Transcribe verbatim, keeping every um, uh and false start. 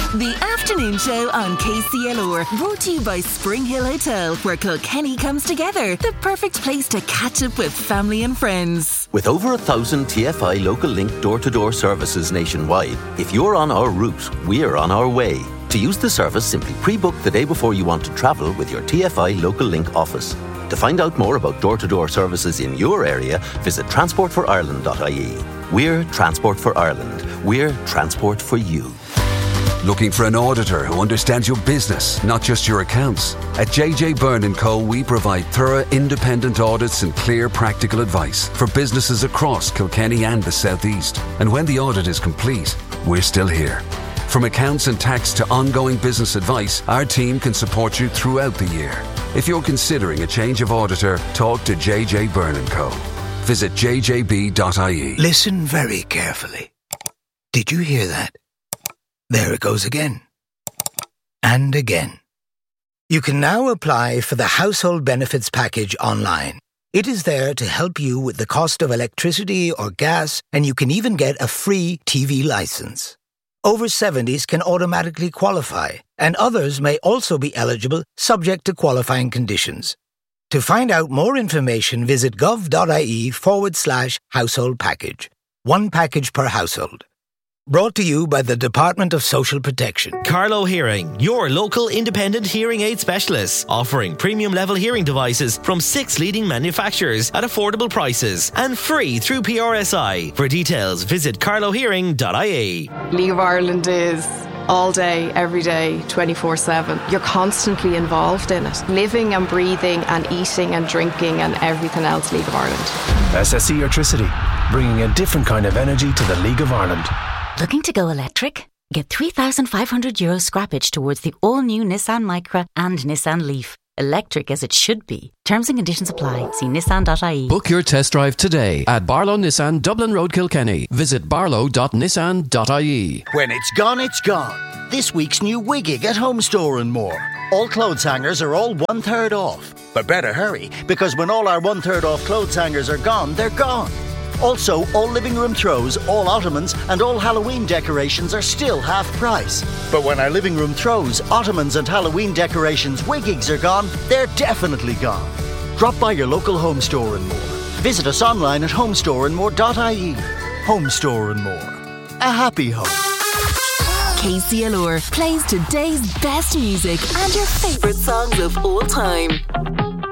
The afternoon show on K C L R, brought to you by Spring Hill Hotel, where Kilkenny comes together. The perfect place to catch up with family and friends. With over a thousand T F I Local Link door-to-door services nationwide, if you're on our route, we're on our way. To use the service, simply pre-book the day before you want to travel with your T F I Local Link office. To find out more about door-to-door services in your area, visit transport for ireland dot I E. We're Transport for Ireland. We're transport for you. Looking for an auditor who understands your business, not just your accounts? At J J Byrne and Co, we provide thorough independent audits and clear practical advice for businesses across Kilkenny and the South East. And when the audit is complete, we're still here. From accounts and tax to ongoing business advice, our team can support you throughout the year. If you're considering a change of auditor, talk to J J Byrne and Co. Visit j j b dot I E. Listen very carefully. Did you hear that? There it goes again. And again. You can now apply for the Household Benefits Package online. It is there to help you with the cost of electricity or gas, and you can even get a free T V license. Over seventies can automatically qualify, and others may also be eligible subject to qualifying conditions. To find out more information, visit gov.ie forward slash household package. One package per household. Brought to you by the Department of Social Protection. Carlow Hearing, your local independent hearing aid specialist, offering premium level hearing devices from six leading manufacturers at affordable prices and free through P R S I. For details, visit carlow hearing dot I E. League of Ireland is all day, every day, twenty-four seven. You're constantly involved in it. Living and breathing and eating and drinking and everything else League of Ireland. S S E Electricity, bringing a different kind of energy to the League of Ireland. Looking to go electric? Get three thousand five hundred euro scrappage towards the all-new Nissan Micra and Nissan Leaf. Electric as it should be. Terms and conditions apply. See nissan dot I E. Book your test drive today at Barlow Nissan, Dublin Road, Kilkenny. Visit barlow dot nissan dot I E. When it's gone, it's gone. This week's new Wiggig at Home Store and More. All clothes hangers are all one third off. But better hurry, because when all our one third off clothes hangers are gone, they're gone. Also, all living room throws, all ottomans and all Halloween decorations are still half price. But when our living room throws, ottomans and Halloween decorations Wiggigs are gone, they're definitely gone. Drop by your local Home Store and More. Visit us online at home store and more dot I E. Home Store and More. A happy home. K C L R plays today's best music and your favourite songs of all time.